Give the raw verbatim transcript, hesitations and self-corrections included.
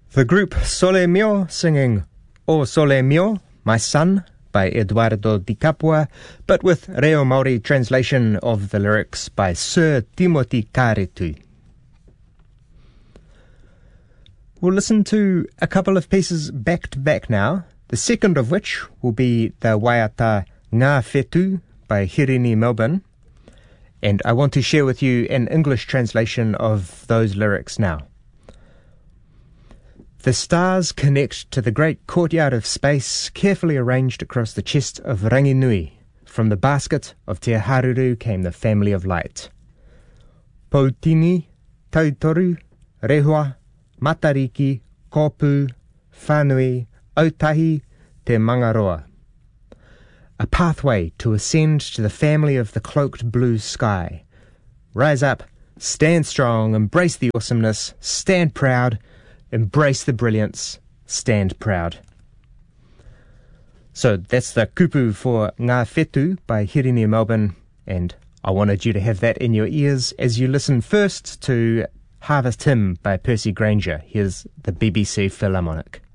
The group Sole Mio singing O Sole Mio, My Son, by Eduardo Di Capua, but with Reo Maori translation of the lyrics by Sir Timothy Karetu. We'll listen to a couple of pieces back to back now, the second of which will be the Waiata Ngā Whetū by Hirini Melbourne, and I want to share with you an English translation of those lyrics now. The stars connect to the great courtyard of space carefully arranged across the chest of Ranginui. From the basket of Te Haruru came the family of light. Poutini, Tautoru, Rehua, Matariki, Kopu, Whanui, Autahi, Te Mangaroa. A pathway to ascend to the family of the cloaked blue sky. Rise up, stand strong, embrace the awesomeness, stand proud, embrace the brilliance, stand proud. So that's the kupu for Ngā Whetū by Hirini Melbourne, and I wanted you to have that in your ears as you listen first to Harvest Hymn by Percy Grainger. Here's the B B C Philharmonic.